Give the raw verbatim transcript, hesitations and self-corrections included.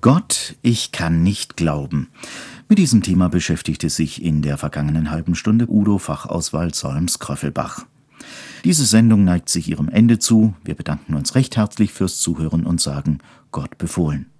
Gott, ich kann nicht glauben. Mit diesem Thema beschäftigte sich in der vergangenen halben Stunde Udo Fachauswahl Solms-Kröffelbach. Diese Sendung neigt sich ihrem Ende zu. Wir bedanken uns recht herzlich fürs Zuhören und sagen Gott befohlen.